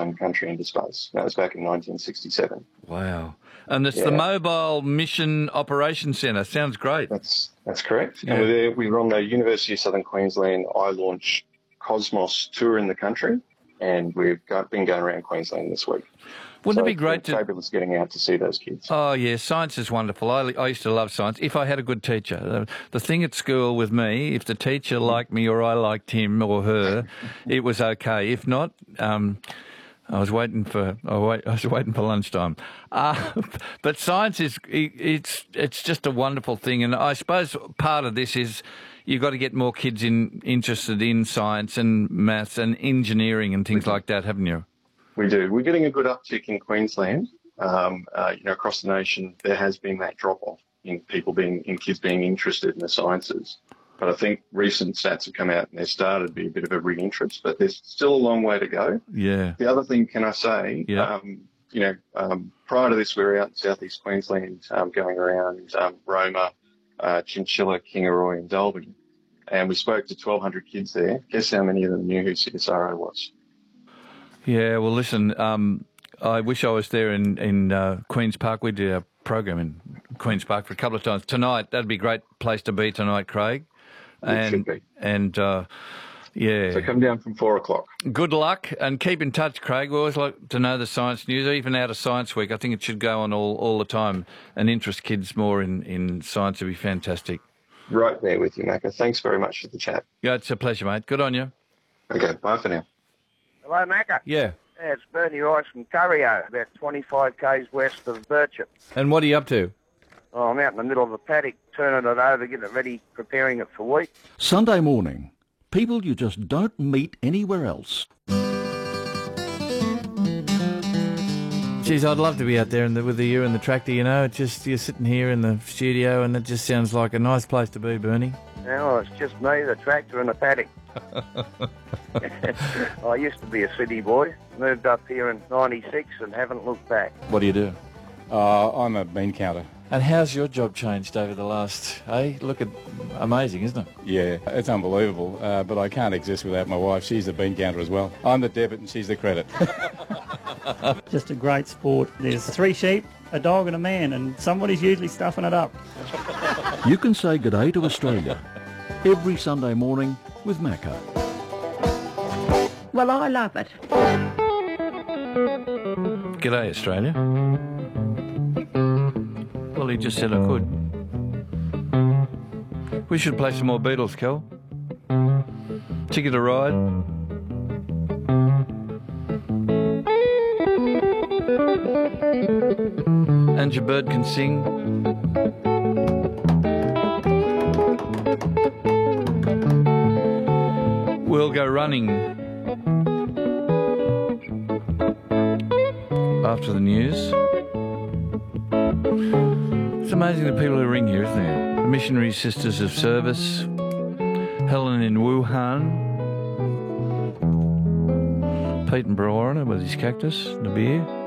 own country into space. That was back in 1967. Wow. And it's the Mobile Mission Operations Centre. Sounds great. That's correct. Yeah. And we were on the University of Southern Queensland iLaunch Cosmos tour in the country, and we've been going around Queensland this week. Wouldn't it be great to... fabulous getting out to see those kids. Oh, yeah, science is wonderful. I used to love science if I had a good teacher. The thing at school with me, if the teacher liked me or I liked him or her, it was okay. If not, I was waiting for lunchtime. But science it's just a wonderful thing, and I suppose part of this is you've got to get more kids interested in science and maths and engineering and things like that, haven't you? We do. We're getting a good uptick in Queensland. Across the nation, there has been that drop-off in kids being interested in the sciences. But I think recent stats have come out and there's started to be a bit of a re-interest, but there's still a long way to go. Yeah. The other thing, can I say, prior to this, we were out in southeast Queensland going around Roma, Chinchilla, Kingaroy and Dalby, and we spoke to 1,200 kids there. Guess how many of them knew who CSIRO was? Yeah, well, listen, I wish I was there in Queen's Park. We did a program in Queen's Park for a couple of times. Tonight, that'd be a great place to be tonight, Craig. It should be. And, yeah. So come down from 4 o'clock. Good luck and keep in touch, Craig. We always like to know the science news, even out of Science Week. I think it should go on all the time and interest kids more in science would be fantastic. Right there with you, Macca. Thanks very much for the chat. Yeah, it's a pleasure, mate. Good on you. Okay, bye for now. Hello, Macca. Yeah. It's Bernie Rice from Currio, about 25 k's west of Birchip. And what are you up to? Oh, I'm out in the middle of the paddock, turning it over, getting it ready, preparing it for wheat. Sunday morning. People you just don't meet anywhere else. Geez, I'd love to be out there with you and the tractor, you know. It's just you're sitting here in the studio and it just sounds like a nice place to be, Bernie. No, it's just me, the tractor and the paddock. I used to be a city boy, moved up here in 96 and haven't looked back. What do you do? I'm a bean counter. And how's your job changed over the last, amazing, isn't it? Yeah, it's unbelievable, but I can't exist without my wife. She's the bean counter as well. I'm the debit and she's the credit. Just a great sport. There's 3 sheep, a dog and a man, and somebody's usually stuffing it up. You can say g'day to Australia every Sunday morning with Macca. Well, I love it. G'day, Australia. Well, he just said I could. We should play some more Beatles, Kel. Ticket to Ride. And your bird can sing. We'll go running after the news. It's amazing the people who ring here, isn't it? The Missionary Sisters of Service, Helen in Wuhan, Pete and Brianna with his cactus, the beer.